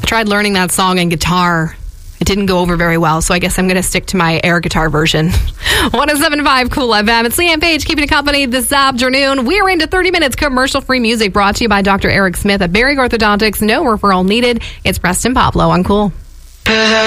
tried learning that song on guitar. It didn't go over very well, so I guess I'm going to stick to my air guitar version. 107.5 Cool FM. It's Leanne Page keeping you company this afternoon. We're into 30 minutes commercial-free music brought to you by Dr. Eric Smith at Barrick Orthodontics. No referral needed. It's Preston Poplow on Cool.